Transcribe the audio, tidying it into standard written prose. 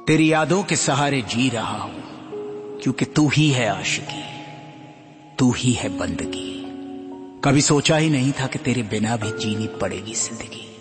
तेरी यादों के सहारे जी रहा हूं, क्योंकि तू ही है आशिकी, तू ही है बंदगी। कभी सोचा ही नहीं था कि तेरे बिना भी जीनी पड़ेगी जिंदगी।